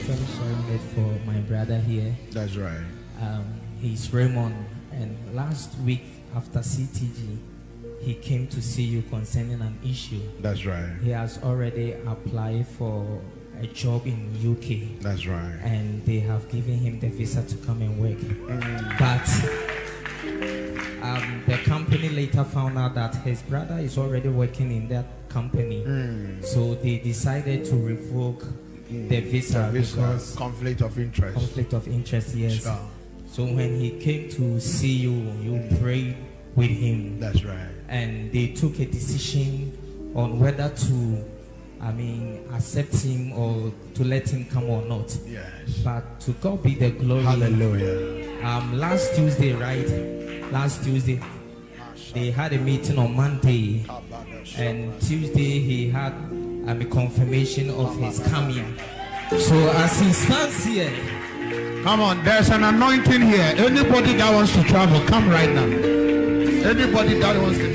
actually sharing it for my brother here. That's right. He's Raymond, and last week after CTG, he came to see you concerning an issue. That's right. He has already applied for a job in UK. That's right. And they have given him the visa to come and work. But the company later found out that his brother is already working in that company. So they decided to revoke the visa because conflict of interest. Conflict of interest, yes. Sure. So when he came to see you, you prayed with him. That's right. And they took a decision on whether to, accept him or to let him come or not. Yes. But to God be the glory. Hallelujah. Last Tuesday, they had a meeting on Monday, and Tuesday he had a confirmation of his coming. So as he stands here, come on, there's an anointing here. Anybody that wants to travel, come right now. Anybody that wants to